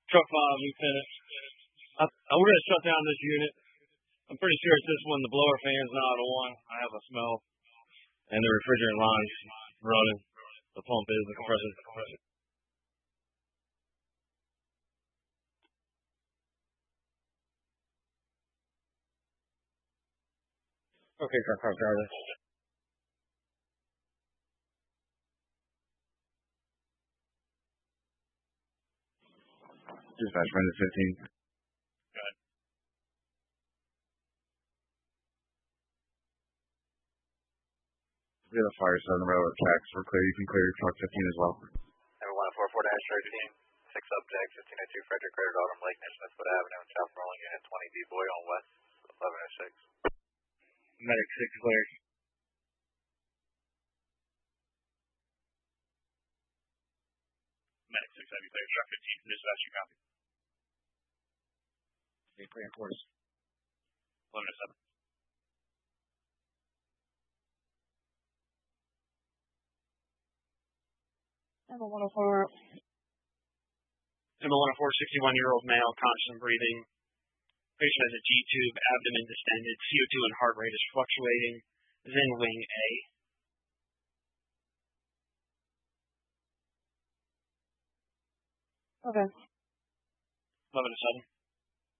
Truck 5, we finished. We're going to shut down this unit. I'm pretty sure it's this one. The blower fan's not on. I have a smell. And the refrigerant line's running. The pump is, the compressor. Okay, truck 5, Charlie. Dispatch, minus 15. Good. We have a fire on the railroad tracks. We're clear. You can clear your truck 15 as well. Everyone, 4-4-Charger team. 6 subjects, 1502 Frederick Road, Autumn Lake, near Smithwood Avenue, and South Rolling Unit 20D Boy on West 1106. Medic 6 clear. Medic 6 heavy clear. Truck 15 from dispatch, you copy. Okay, clear and force. 1107. Emma 104. Emma 104, 61-year-old male, conscious and breathing. Patient has a G-tube, abdomen distended, CO2 and heart rate is fluctuating. Then wing A. Okay. 11-7.